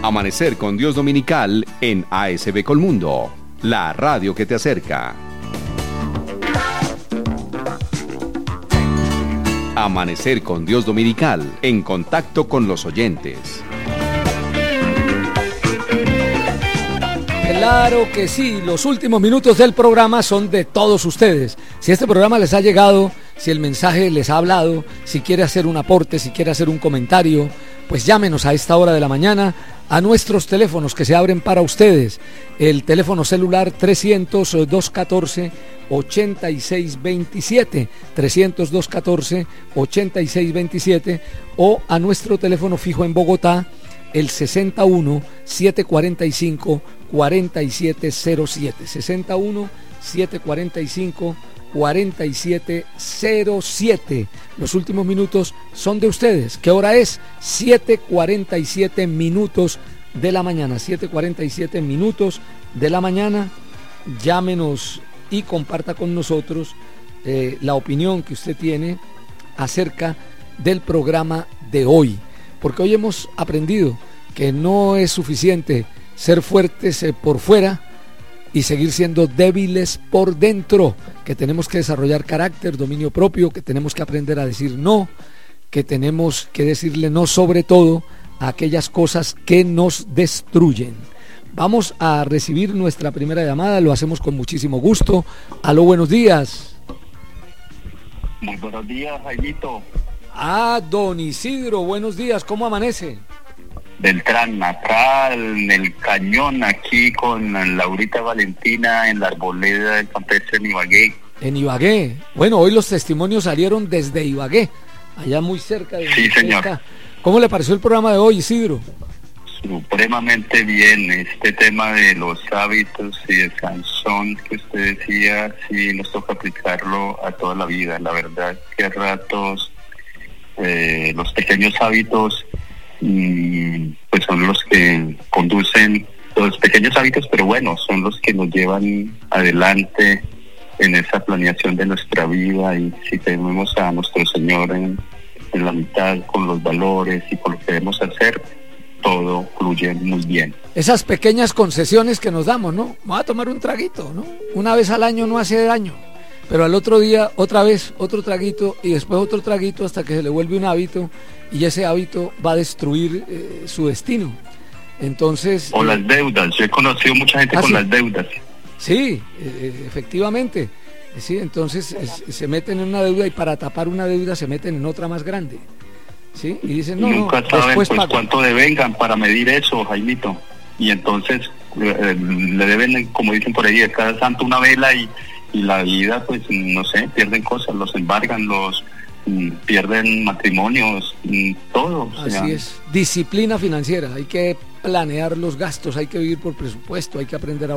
Amanecer con Dios Dominical en ASB Colmundo, la radio que te acerca. Amanecer con Dios Dominical, en contacto con los oyentes. Claro que sí, los últimos minutos del programa son de todos ustedes. Si este programa les ha llegado, si el mensaje les ha hablado, si quiere hacer un aporte, si quiere hacer un comentario, pues llámenos a esta hora de la mañana a nuestros teléfonos que se abren para ustedes. El teléfono celular 300-214-8627, 300-214-8627, o a nuestro teléfono fijo en Bogotá, el 61-745-4707, 61-745-4707. Los últimos minutos son de ustedes. ¿Qué hora es? 7:47 minutos de la mañana, 7:47 minutos de la mañana. Llámenos y comparta con nosotros la opinión que usted tiene acerca del programa de hoy, porque hoy hemos aprendido que no es suficiente ser fuertes por fuera y seguir siendo débiles por dentro, que tenemos que desarrollar carácter, dominio propio, que tenemos que aprender a decir no, que tenemos que decirle no sobre todo a aquellas cosas que nos destruyen. Vamos a recibir nuestra primera llamada, lo hacemos con muchísimo gusto. Aló, buenos días. Muy buenos días, Jaimito. Don Isidro, buenos días, ¿cómo amanece? Beltrán, acá en el cañón, aquí con Laurita Valentina en la arboleda del campestre en Ibagué. En Ibagué. Bueno, hoy los testimonios salieron desde Ibagué, allá muy cerca de... Sí, señor. Está. ¿Cómo le pareció el programa de hoy, Isidro? Supremamente bien. Este tema de los hábitos y de Sansón que usted decía, sí nos toca aplicarlo a toda la vida. La verdad que a ratos los pequeños hábitos pues son los que conducen, los pequeños hábitos, pero bueno, son los que nos llevan adelante en esa planeación de nuestra vida. Y si tenemos a nuestro Señor en la mitad, con los valores y con lo que debemos hacer, todo fluye muy bien. Esas pequeñas concesiones que nos damos, ¿no? Voy a tomar un traguito, ¿no? Una vez al año no hace daño, pero al otro día otra vez otro traguito y después otro traguito hasta que se le vuelve un hábito, y ese hábito va a destruir su destino. Entonces... O las deudas, yo he conocido mucha gente con las deudas. Sí, efectivamente. Sí, entonces se meten en una deuda y para tapar una deuda se meten en otra más grande. ¿Sí? Y dicen, nunca saben pues cuánto devengan para medir eso, Jaimito. Y entonces le deben, como dicen por ahí, a cada santo una vela, y la vida, pues no sé, pierden cosas, los embargan, los pierden matrimonios, todo. Así es, disciplina financiera, hay que planear los gastos, hay que vivir por presupuesto, hay que aprender a